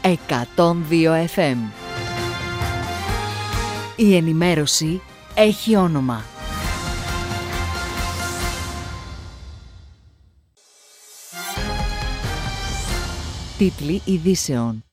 102 FM. Η ενημέρωση έχει όνομα. Τίτλοι ειδήσεων.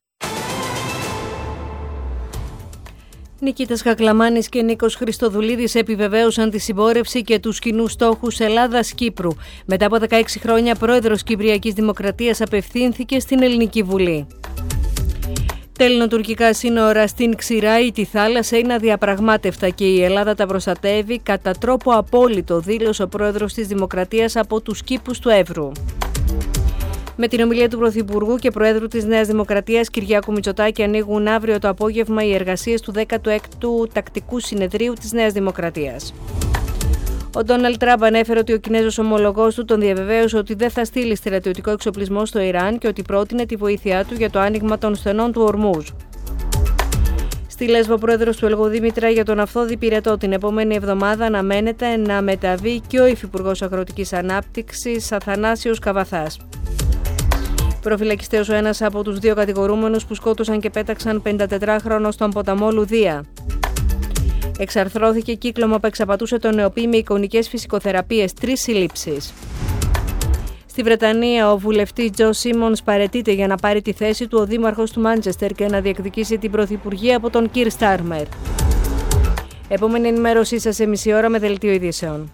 Νικήτας Χακλαμάνης και Νίκος Χριστοδουλίδης επιβεβαίωσαν τη συμπόρευση και τους κοινούς στόχους Ελλάδας-Κύπρου. Μετά από 16 χρόνια, πρόεδρος Κυπριακής Δημοκρατίας απευθύνθηκε στην Ελληνική Βουλή. Τα ελληνοτουρκικά σύνορα στην ξηρά ή τη θάλασσα είναι αδιαπραγμάτευτα και η Ελλάδα τα προστατεύει κατά τρόπο απόλυτο, δήλωσε ο πρόεδρος της Δημοκρατίας από τους κήπους του Εύρου. Με την ομιλία του Πρωθυπουργού και Προέδρου της Νέας Δημοκρατίας Κυριάκου Μητσοτάκη ανοίγουν αύριο το απόγευμα οι εργασίες του 16ου Τακτικού Συνεδρίου της Νέας Δημοκρατίας. Ο Ντόναλντ Τραμπ ανέφερε ότι ο Κινέζος ομολογός του τον διαβεβαίωσε ότι δεν θα στείλει στρατιωτικό εξοπλισμό στο Ιράν και ότι πρότεινε τη βοήθειά του για το άνοιγμα των στενών του Ορμούζ. Στη Λέσβο, ο πρόεδρος του Ελγοδήμητρα για τον Αυθόδη Πυρετό την επόμενη εβδομάδα αναμένεται να μεταβεί και ο υφυπουργός Αγροτικής Ανάπτυξης Αθανάσιος Καβαθάς. Προφυλακιστέος ο ένας από τους δύο κατηγορούμενους που σκότωσαν και πέταξαν 54χρονο στον ποταμό Λουδία. Εξαρθρώθηκε κύκλωμα που εξαπατούσε τον νεοπή με εικονικές φυσικοθεραπείες, 3 συλλήψεις. Στη Βρετανία, ο βουλευτής Τζο Σίμονς παραιτείται για να πάρει τη θέση του ο δήμαρχος του Μάντσεστερ και να διεκδικήσει την πρωθυπουργία από τον Κιρ Στάρμερ. Επόμενη ενημέρωσή σας σε μισή ώρα με δελτίο ειδήσεων.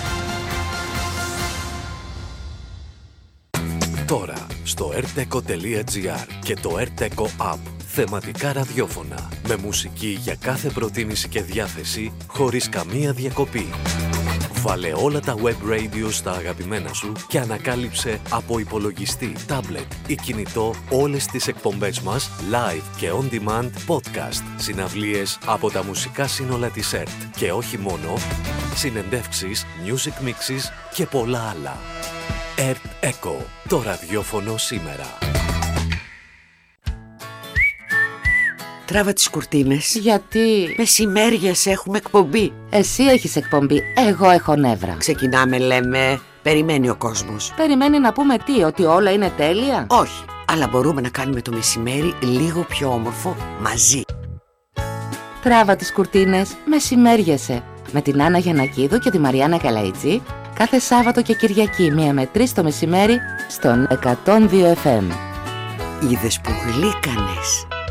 Τώρα στο rteco.gr και το rteco app. Θεματικά ραδιόφωνα με μουσική για κάθε προτίμηση και διάθεση χωρίς καμία διακοπή. Βάλε όλα τα web radio στα αγαπημένα σου και ανακάλυψε από υπολογιστή, tablet ή κινητό όλες τις εκπομπές μας live και on demand podcast, συναυλίες από τα μουσικά σύνολα της ΕΡΤ και όχι μόνο, συνεντεύξεις, music mixes και πολλά άλλα. ΕΡΤ ΕΚΟ, το ραδιόφωνο σήμερα. Τράβα τις κουρτίνες. Γιατί? Μεσημέριες έχουμε εκπομπή. Εσύ έχεις εκπομπή, εγώ έχω νεύρα. Ξεκινάμε λέμε, περιμένει ο κόσμος. Περιμένει να πούμε τι, ότι όλα είναι τέλεια? Όχι, αλλά μπορούμε να κάνουμε το μεσημέρι λίγο πιο όμορφο μαζί. Τράβα τις κουρτίνες, μεσημέριεσαι. Με την Άννα Γιαννακίδου και τη Μαριάννα Καλαϊτζή κάθε Σάββατο και Κυριακή 1 με 3 το μεσημέρι στον 102 FM. Είδες που γλύκανες.